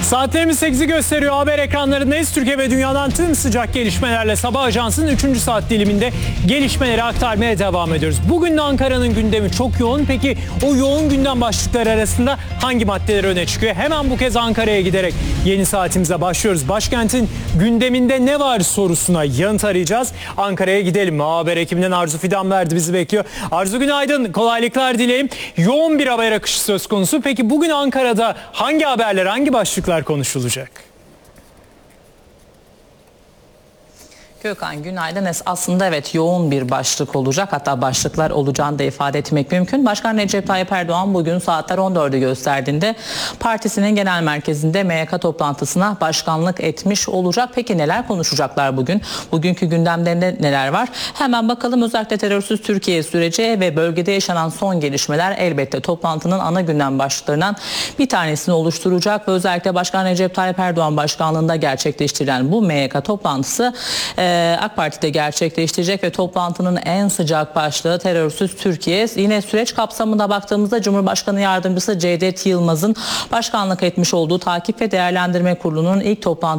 Saatlerimiz 8'i gösteriyor. Haber ekranlarındayız. Türkiye ve dünyadan tüm sıcak gelişmelerle Sabah Ajansı'nın 3. saat diliminde gelişmeleri aktarmaya devam ediyoruz. Bugün de Ankara'nın gündemi çok yoğun. Peki o yoğun gündem başlıkları arasında hangi maddeler öne çıkıyor? Hemen bu kez Ankara'ya giderek yeni saatimize başlıyoruz. Başkentin gündeminde ne var sorusuna yanıt arayacağız. Ankara'ya gidelim. Haber ekibinden Arzu Fidanverdi bizi bekliyor. Arzu, günaydın. Kolaylıklar dileyim. Yoğun bir haber akışı söz konusu. Peki bugün Ankara'da hangi haberler, hangi başlıklar konuşulacak? Gökhan, günaydın. Aslında evet, yoğun bir başlık olacak. Hatta başlıklar olacağını da ifade etmek mümkün. Başkan Recep Tayyip Erdoğan bugün saatler 14'ü gösterdiğinde partisinin genel merkezinde MYK toplantısına başkanlık etmiş olacak. Peki neler konuşacaklar bugün? Bugünkü gündemlerinde neler var? Hemen bakalım. Özellikle terörsüz Türkiye süreci ve bölgede yaşanan son gelişmeler elbette toplantının ana gündem başlıklarından bir tanesini oluşturacak. Ve özellikle Başkan Recep Tayyip Erdoğan başkanlığında gerçekleştirilen bu MYK toplantısı AK Parti'de gerçekleştirecek ve toplantının en sıcak başlığı terörsüz Türkiye. Yine süreç kapsamında baktığımızda Cumhurbaşkanı Yardımcısı Cevdet Yılmaz'ın başkanlık etmiş olduğu Takip ve Değerlendirme Kurulu'nun ilk toplantısı